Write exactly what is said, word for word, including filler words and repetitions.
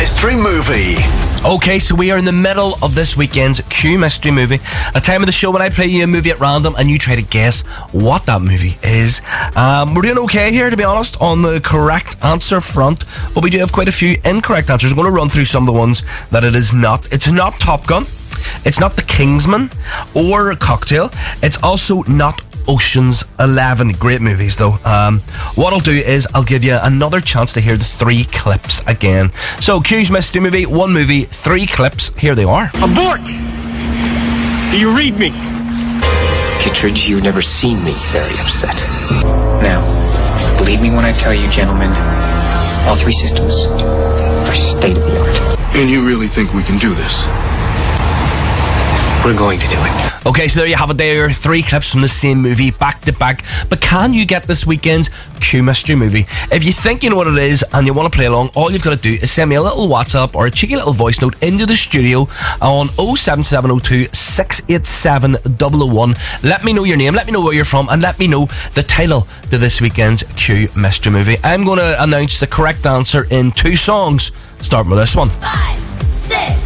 Mystery Movie. Okay, so we are in the middle of this weekend's Q Mystery Movie, a time of the show when I play you a movie at random and you try to guess what that movie is. Um, we're doing okay here, to be honest, on the correct answer front, but we do have quite a few incorrect answers. I'm going to run through some of the ones that it is not. It's not Top Gun, it's not The Kingsman or Cocktail, it's also not Ocean's Eleven. Great movies though. Um, what I'll do is I'll give you another chance to hear the three clips again. So Q's Mystery Movie, one movie, three clips. Here they are. Abort! Do you read me? Kittredge, you've never seen me very upset. Now, believe me when I tell you, gentlemen, all three systems are state of the art. And you really think we can do this? We're going to do it. Okay, so there you have it. There are three clips from the same movie, back to back. But can you get this weekend's Q Mystery Movie? If you think you know what it is and you want to play along, all you've got to do is send me a little WhatsApp or a cheeky little voice note into the studio on oh seven seven oh two, six eight seven, zero zero one. Let me know your name, let me know where you're from, and let me know the title to this weekend's Q Mystery Movie. I'm going to announce the correct answer in two songs, starting with this one. Five, six,